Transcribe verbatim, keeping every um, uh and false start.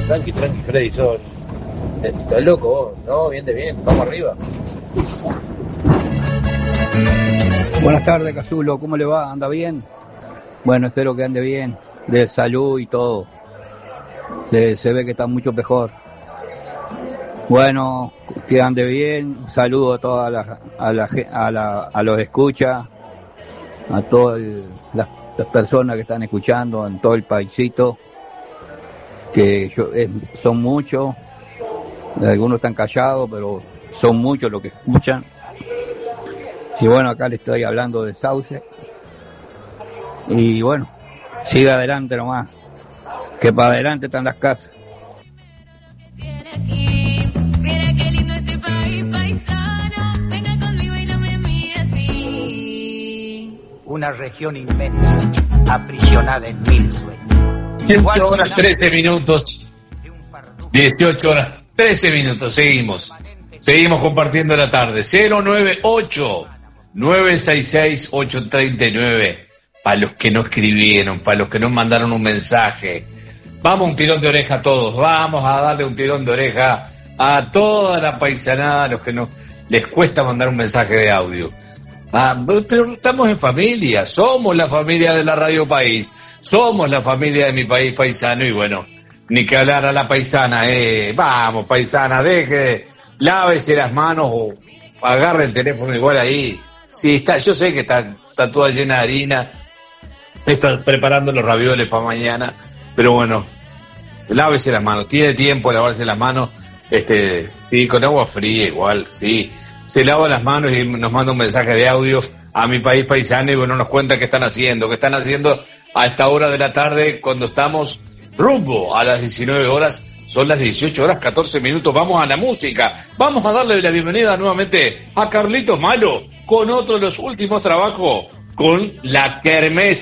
Tranqui, tranqui, Freddy, son... Estás loco vos, ¿no? Bien de bien, vamos arriba. Buenas tardes, Casulo, ¿cómo le va? ¿Anda bien? Bueno, espero que ande bien, de salud y todo. Se, se ve que está mucho mejor. Bueno, que ande bien. Un saludo a todas las a la, a la, a los escuchas, a todas las, las personas que están escuchando en todo el paisito, que yo, es, son muchos. Algunos están callados, pero son muchos los que escuchan. Y bueno, acá le estoy hablando de Sauce. Y bueno, siga adelante nomás, que para adelante están las casas. Una región inmensa, aprisionada en mil sueños. dieciocho horas trece minutos. dieciocho horas trece minutos. Seguimos. Seguimos compartiendo la tarde. cero nueve ocho, nueve seis seis, ocho tres nueve. Para los que no escribieron, para los que nos mandaron un mensaje. Vamos un tirón de oreja a todos. Vamos a darle un tirón de oreja a toda la paisanada, a los que no les cuesta mandar un mensaje de audio. Ah, pero estamos en familia, somos la familia de la Radio País, somos la familia de mi país paisano y bueno, ni que hablar a la paisana, eh, vamos paisana, deje, lávese las manos o agarre el teléfono igual ahí, sí, está, yo sé que está, está toda llena de harina, está preparando los ravioles para mañana, pero bueno, lávese las manos, tiene tiempo de lavarse las manos, este, sí, con agua fría igual, sí. Se lava las manos y nos manda un mensaje de audio a mi país paisano y bueno, nos cuenta qué están haciendo, qué están haciendo a esta hora de la tarde cuando estamos rumbo a las diecinueve horas, son las dieciocho horas catorce minutos, vamos a la música, vamos a darle la bienvenida nuevamente a Carlitos Malo con otro de los últimos trabajos con la Kermés.